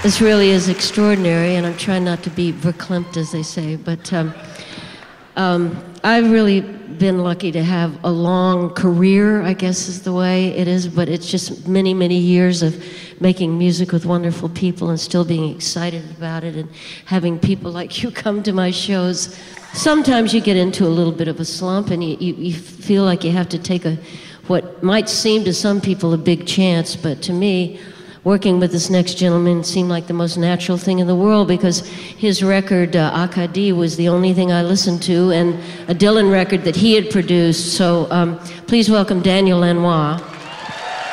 This really is extraordinary, and I'm trying not to be verklempt, as they say, but I've really been lucky to have a long career, I guess is the way it is, but it's just many, many years of making music with wonderful people and still being excited about it and having people like you come to my shows. Sometimes you get into a little bit of a slump and you feel like you have to take what might seem to some people a big chance, but to me, working with this next gentleman seemed like the most natural thing in the world because his record, Akadi, was the only thing I listened to, and a Dylan record that he had produced. So please welcome Daniel Lanois.